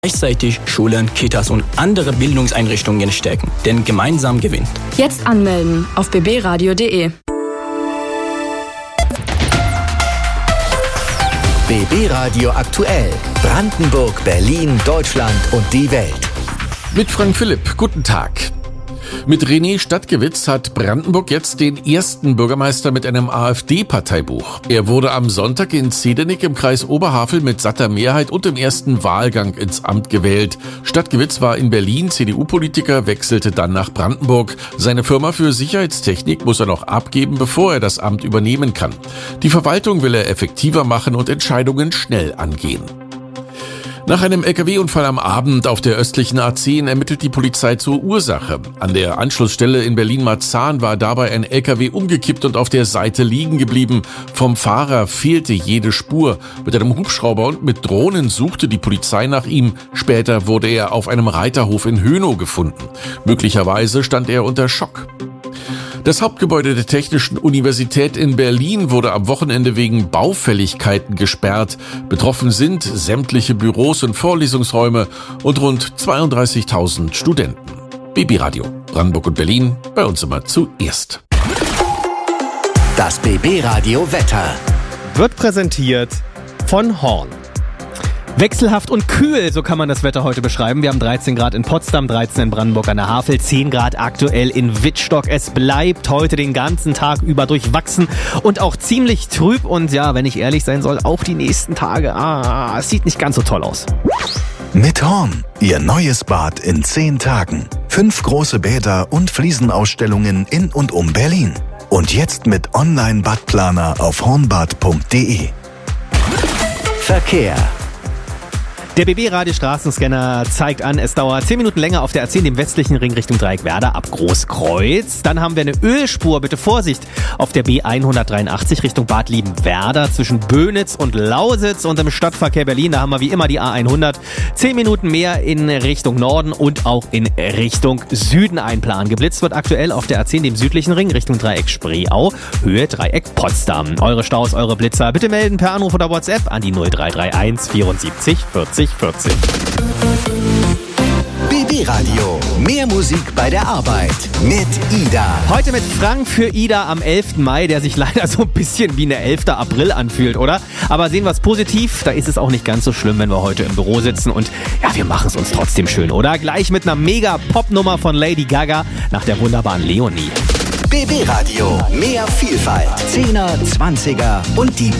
Gleichzeitig Schulen, Kitas und andere Bildungseinrichtungen stärken, denn gemeinsam gewinnt. Jetzt anmelden auf bbradio.de. BB Radio aktuell. Brandenburg, Berlin, Deutschland und die Welt. Mit Frank Philipp, guten Tag. Mit René Stadtgewitz hat Brandenburg jetzt den ersten Bürgermeister mit einem AfD-Parteibuch. Er wurde am Sonntag in Zedernick im Kreis Oberhavel mit satter Mehrheit und im ersten Wahlgang ins Amt gewählt. Stadtgewitz war in Berlin CDU-Politiker, wechselte dann nach Brandenburg. Seine Firma für Sicherheitstechnik muss er noch abgeben, bevor er das Amt übernehmen kann. Die Verwaltung will er effektiver machen und Entscheidungen schnell angehen. Nach einem LKW-Unfall am Abend auf der östlichen A10 ermittelt die Polizei zur Ursache. An der Anschlussstelle in Berlin-Marzahn war dabei ein LKW umgekippt und auf der Seite liegen geblieben. Vom Fahrer fehlte jede Spur. Mit einem Hubschrauber und mit Drohnen suchte die Polizei nach ihm. Später wurde er auf einem Reiterhof in Hönow gefunden. Möglicherweise stand er unter Schock. Das Hauptgebäude der Technischen Universität in Berlin wurde am Wochenende wegen Baufälligkeiten gesperrt. Betroffen sind sämtliche Büros und Vorlesungsräume und rund 32.000 Studenten. BB Radio, Brandenburg und Berlin, bei uns immer zuerst. Das BB Radio Wetter wird präsentiert von Horn. Wechselhaft und kühl, so kann man das Wetter heute beschreiben. Wir haben 13 Grad in Potsdam, 13 in Brandenburg an der Havel, 10 Grad aktuell in Wittstock. Es bleibt heute den ganzen Tag über durchwachsen und auch ziemlich trüb. Und ja, wenn ich ehrlich sein soll, auch die nächsten Tage. Es sieht nicht ganz so toll aus. Mit Horn, Ihr neues Bad in 10 Tagen. 5 große Bäder und Fliesenausstellungen in und um Berlin. Und jetzt mit Online-Badplaner auf hornbad.de. Verkehr. Der BB-Radio-Straßenscanner zeigt an, es dauert 10 Minuten länger auf der A10, dem westlichen Ring Richtung Dreieckwerder ab Großkreuz. Dann haben wir eine Ölspur, bitte Vorsicht, auf der B183 Richtung Bad Liebenwerda zwischen Böhnitz und Lausitz. Und im Stadtverkehr Berlin, da haben wir wie immer die A100. 10 Minuten mehr in Richtung Norden und auch in Richtung Süden einplanen. Geblitzt wird aktuell auf der A10, dem südlichen Ring Richtung Dreieck Spreeau, Höhe Dreieck Potsdam. Eure Staus, eure Blitzer, bitte melden per Anruf oder WhatsApp an die 0331 74 40 40. BB Radio. Mehr Musik bei der Arbeit mit Ida. Heute mit Frank für Ida am 11. Mai, der sich leider so ein bisschen wie eine 11. April anfühlt, oder? Aber sehen wir es positiv, da ist es auch nicht ganz so schlimm, wenn wir heute im Büro sitzen und ja, wir machen es uns trotzdem schön, oder? Gleich mit einer mega Pop-Nummer von Lady Gaga nach der wunderbaren Leonie. BB Radio. Mehr Vielfalt. 10er, 20er und die